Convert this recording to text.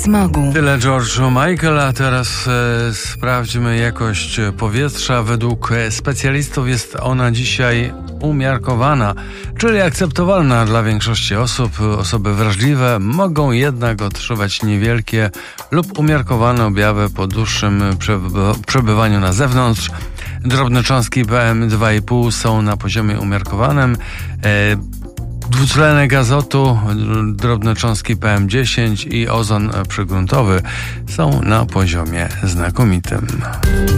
smogu. Tyle George Michael, a teraz sprawdźmy jakość powietrza. Według specjalistów jest ona dzisiaj umiarkowana, czyli akceptowalna dla większości osób. Osoby wrażliwe mogą jednak odczuwać niewielkie lub umiarkowane objawy po dłuższym przebywaniu na zewnątrz. Drobne cząstki PM2,5 są na poziomie umiarkowanym. Dwutlenek azotu, drobne cząstki PM10 i ozon przygruntowy są na poziomie znakomitym.